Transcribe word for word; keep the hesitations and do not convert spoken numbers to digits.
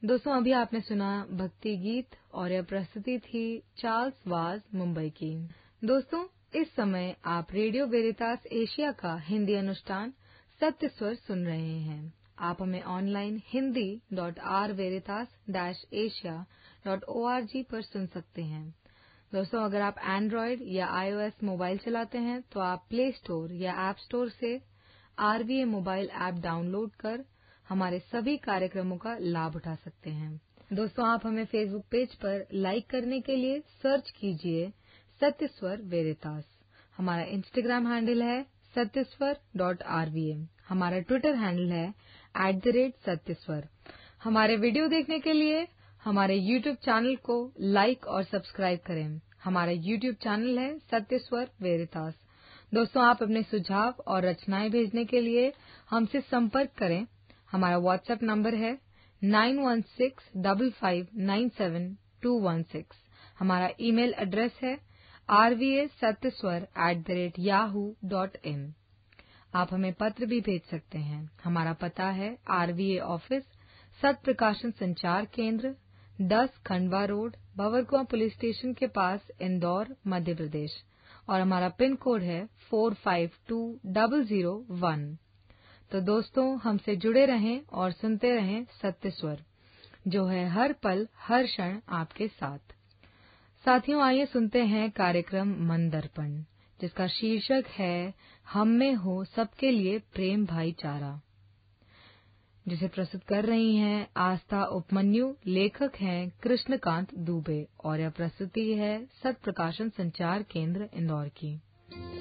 दोस्तों अभी आपने सुना भक्ति गीत और यह प्रस्तुति थी चार्ल्स वाज मुंबई की। दोस्तों इस समय आप रेडियो वेरितास एशिया का हिंदी अनुष्ठान सत्य स्वर सुन रहे हैं। आप हमें online Hindi dot are वेरितास dash Asia dot O R G पर सुन सकते हैं। दोस्तों अगर आप एंड्रॉयड या आईओएस मोबाइल चलाते हैं तो आप प्ले स्टोर या ऐप स्टोर से आरवीए मोबाइल ऐप डाउनलोड कर हमारे सभी कार्यक्रमों का लाभ उठा सकते हैं। दोस्तों आप हमें फेसबुक पेज पर लाइक करने के लिए सर्च कीजिए सत्य स्वर वेरितास। हमारा इंस्टाग्राम हैंडल है सत्यस्वर डॉट आरवीए। हमारा ट्विटर हैंडल है एट द रेट सत्यस्वर। हमारे वीडियो देखने के लिए हमारे यूट्यूब चैनल को लाइक और सब्सक्राइब करें। हमारा यूट्यूब चैनल है सत्यस्वर वेरितास। दोस्तों आप अपने सुझाव और रचनाएं भेजने के लिए हमसे संपर्क करें। हमारा व्हाट्सएप नंबर है nine one six five five nine seven to one six. हमारा ईमेल एड्रेस है are V A सत्यस्वर at the rate Yahoo dot in. आप हमें पत्र भी भेज सकते हैं। हमारा पता है आरवीए ऑफिस सत्य प्रकाशन संचार केंद्र दस Khandwa road Bhanwarkuan police station के पास इंदौर मध्य प्रदेश और हमारा पिन कोड है four five to zero zero one. तो दोस्तों हमसे जुड़े रहें और सुनते रहें सत्य स्वर जो है हर पल हर क्षण आपके साथ। साथियों आइए सुनते हैं कार्यक्रम मन दर्पण जिसका शीर्षक है हम में हो सबके लिए प्रेम भाईचारा, जिसे प्रस्तुत कर रही हैं आस्था उपमन्यु। लेखक हैं कृष्णकांत दुबे और यह प्रस्तुति है सत्य प्रकाशन संचार केंद्र इंदौर की।